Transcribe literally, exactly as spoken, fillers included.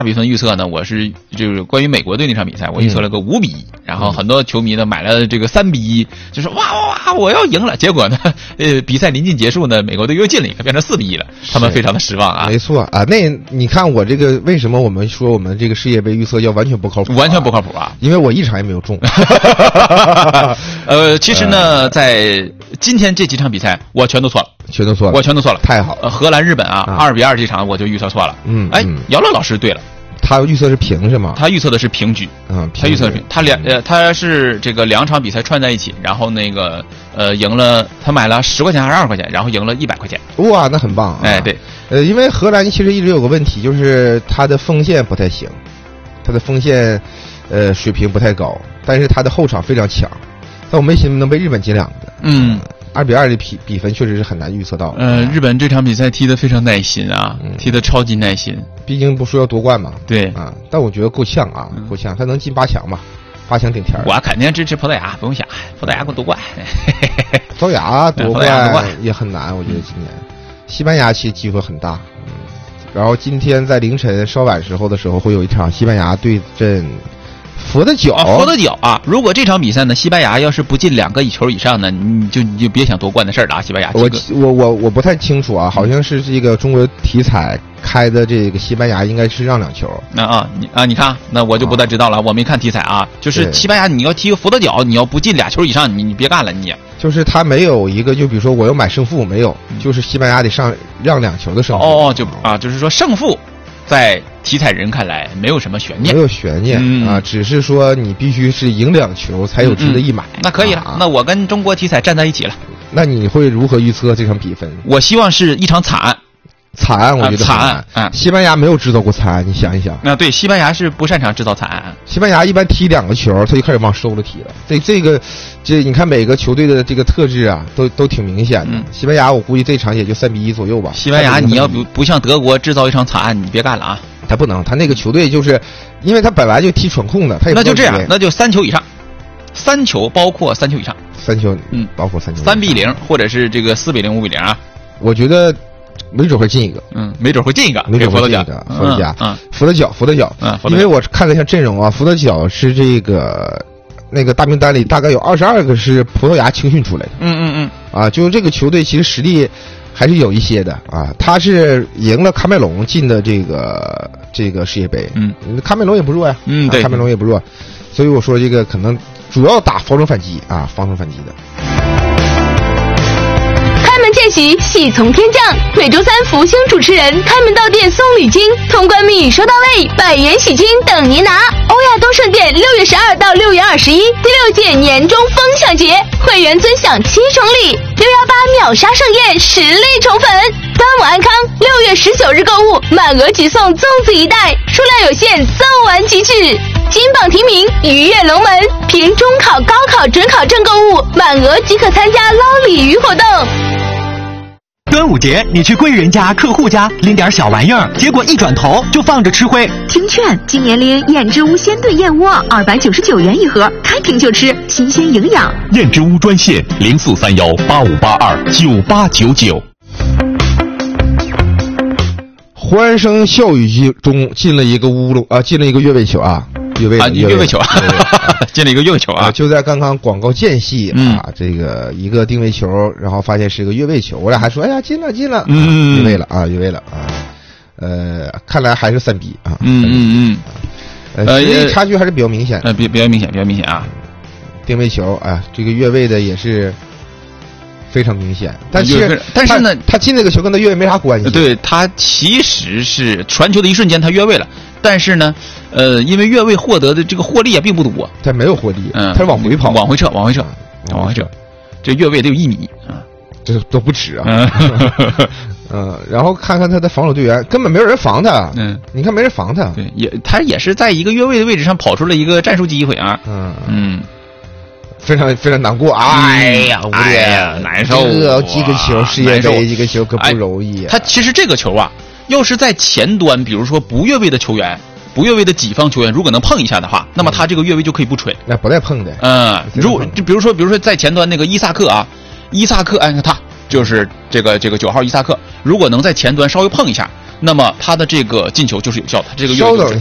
比分预测呢，我是就是关于美国队那场比赛，我预测了个五比一、嗯，然后很多球迷呢买了这个三比一，就说哇哇哇我要赢了，结果呢，呃比赛临近结束呢，美国队又进了一个，变成四比一了，他们非常的失望啊。 没错啊，那你看我这个为什么我们说我们这个世界杯预测叫完全不靠谱、啊？ 完全不靠谱啊， 因为我一场也没有中。 呃，其实呢，在今天这几场比赛我全都错了， 全都错了， 我全都错了， 太好了。 呃，荷兰日本啊，二、啊、比二这场我就预测错了。 嗯， 哎，姚乐老师对了。 他预测是平是吗？ 他预测的是平局， 嗯， 他预测是平，他两呃他是这个两场比赛串在一起，然后那个呃赢了，他买了十块钱还是二十块钱，然后赢了一百块钱。 哇，那很棒、啊！ 哎，对， 呃，因为荷兰其实一直有个问题，就是他的锋线不太行，他的锋线呃水平不太高，但是他的后场非常强，但我没想能被日本进两个。 嗯。 二比二的比比分确实是很难预测到。 呃，日本这场比赛踢得非常耐心啊，嗯、踢得超级耐心。 毕竟不说要夺冠嘛。 对啊，但我觉得够呛啊，嗯、够呛，他能进八强吧？八强顶天。 我肯定支持葡萄牙，不用想，葡萄牙给我夺冠。 葡萄牙夺冠也很难，我觉得今年。西班牙其实机会很大，嗯。然后今天在凌晨稍晚时候的时候，会有一场西班牙对阵。佛得角， 啊，佛得角啊！如果这场比赛呢，西班牙要是不进两个球以上呢，你就你就别想夺冠的事儿了啊！西班牙， 我我我我不太清楚啊，好像是这个中国体彩开的这个西班牙应该是让两球。 那啊，你啊，你看，那我就不太知道了，啊、我没看体彩啊。就是西班牙，你要踢佛得角，你要不进俩球以上，你你别干了，你。 就是他没有一个，就比如说我要买胜负，没有，就是西班牙得上让两球的胜负。 哦，就啊，就是说胜负。在体彩人看来没有什么悬念， 没有悬念、嗯、啊，只是说你必须是赢两球才有值得一买。 嗯嗯、那可以了、啊，那我跟中国体彩站在一起了。 那你会如何预测这场比分？ 我希望是一场惨案。 惨案，我觉得惨案啊！ 西班牙没有制造过惨案，你想一想。 那、啊、对，西班牙是不擅长制造惨案。 西班牙一般踢两个球，他就开始往收了踢了。这这个，这你看每个球队的这个特质啊，都都挺明显的。嗯、西班牙我估计这场也就三比一左右吧。 西班牙你要不不像德国制造一场惨案，你别干了啊！ 他不能，他那个球队就是，因为他本来就踢传控的，他也那就这样，那就三球以上，三球包括三球以上， 三球嗯包括三球， 三比零或者是这个四比零五比零啊， 我觉得。没准会进一个， 嗯，没准会进一个， 没准会进一个，佛得角， 嗯， 佛得角，佛得角， 嗯， 因为我看了一下阵容啊，佛得角是这个那个大名单里大概有二十二个是葡萄牙青训出来的， 嗯嗯嗯， 啊，就是这个球队其实实力还是有一些的啊，他是赢了喀麦隆进的这个这个世界杯， 嗯， 喀麦隆也不弱呀， 嗯，对， 喀麦隆也不弱，所以我说这个可能主要打防守反击啊，防守反击的。 开门见喜，喜从天降。每周三，福星主持人开门到店送礼金，通关密语收到位，百元喜金等您拿。欧亚东盛店六月十二到六月二十一，第六届年终风享节，会员尊享七重礼，六幺八秒杀盛宴，实力宠粉。端午安康，六月十九日购物，满额即送粽子一袋，数量有限，送完即止。金榜题名，鱼跃龙门，凭中考、高考、准考证购物，满额即可参加捞鲤鱼活动。 端午节，你去贵人家、客户家拎点小玩意儿，结果一转头就放着吃灰。 听劝，今年拎燕之屋鲜炖燕窝，二百九十九元一盒，开瓶就吃，新鲜营养。 燕之屋专线零四三幺八五八二九八九九。 欢声笑语中进了一个乌龙啊，进了一个越位球啊。越位啊，越位球啊，进了一个越位球啊！ 就在刚刚广告间隙啊，嗯、这个一个定位球，然后发现是个越位球，我俩还说哎呀进了进了， 嗯， 越位了啊，越位了啊，呃，看来还是三比啊， 嗯嗯嗯，呃，实力差距还是比较明显， 呃，比比较明显，比较明显啊， 定位球啊，这个越位的也是非常明显，但是但是呢， 他进那个球跟他越位没啥关系， 对他其实是传球的一瞬间他越位了。但是呢，呃，因为越位获得的这个获利也并不多， 他没有获利， 嗯， 他是往回跑， 往回撤，往回撤，往回撤，这越位得有一米啊， 这都不止啊，嗯，然后看看他的防守队员，根本没有人防他， 嗯， 你看没人防他， 对，也他也是在一个越位的位置上跑出了一个战术机会啊， 嗯嗯， 非常非常难过，哎呀， 哎呀，难受， 这几个球，世界杯几个球可不容易啊。 他其实这个球啊。要是在前端，比如说不越位的球员，不越位的己方球员，如果能碰一下的话，那么他这个越位就可以不吹。 那不带碰的。 嗯，如果就比如说，比如说在前端那个伊萨克啊，伊萨克，哎，他就是这个这个九号伊萨克，如果能在前端稍微碰一下， 那么他的这个进球就是有效的。这个稍等。